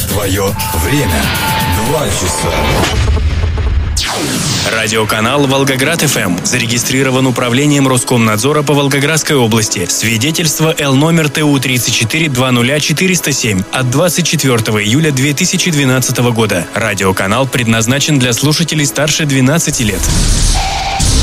Твое время. 2 часа. Радиоканал «Волгоград-ФМ» зарегистрирован управлением Роскомнадзора по Волгоградской области. Свидетельство Л номер ТУ-34-20407 от 24 июля 2012 года. Радиоканал предназначен для слушателей старше 12 лет.